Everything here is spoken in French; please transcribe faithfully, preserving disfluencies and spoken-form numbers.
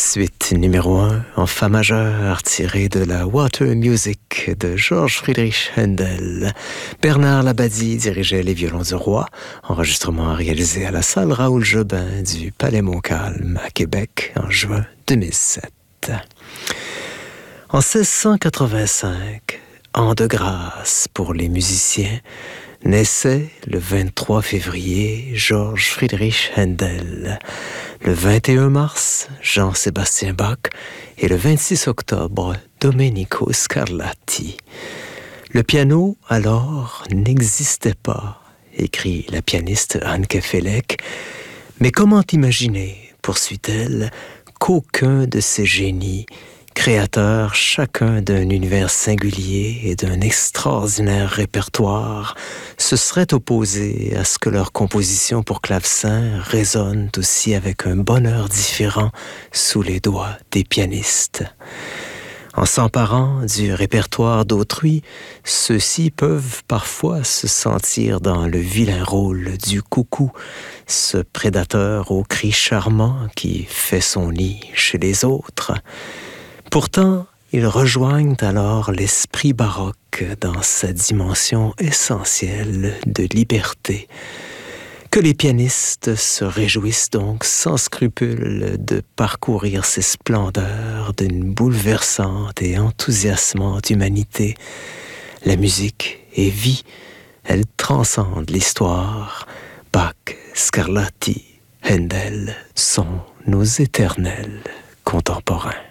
Suite numéro un en fa majeur tirée de la Water Music de Georges Friedrich Händel. Bernard Labadie dirigeait les violons du roi, enregistrement réalisé à la salle Raoul Jobin du Palais Montcalm à Québec en juin deux mille sept. En seize cent quatre-vingt-cinq, an de grâce pour les musiciens, naissait le vingt-trois février Georges Friedrich Händel. Le vingt et un mars, Jean-Sébastien Bach et le vingt-six octobre, Domenico Scarlatti. Le piano, alors, n'existait pas, écrit la pianiste Anke Felek. Mais comment imaginer, poursuit-elle, qu'aucun de ces génies, créateurs chacun d'un univers singulier et d'un extraordinaire répertoire, se seraient opposés à ce que leurs compositions pour clavecin résonnent aussi avec un bonheur différent sous les doigts des pianistes. En s'emparant du répertoire d'autrui, ceux-ci peuvent parfois se sentir dans le vilain rôle du coucou, ce prédateur au cri charmant qui fait son nid chez les autres. Pourtant, ils rejoignent alors l'esprit baroque dans sa dimension essentielle de liberté. Que les pianistes se réjouissent donc sans scrupule de parcourir ces splendeurs d'une bouleversante et enthousiasmante humanité. La musique est vie, elle transcende l'histoire. Bach, Scarlatti, Händel sont nos éternels contemporains.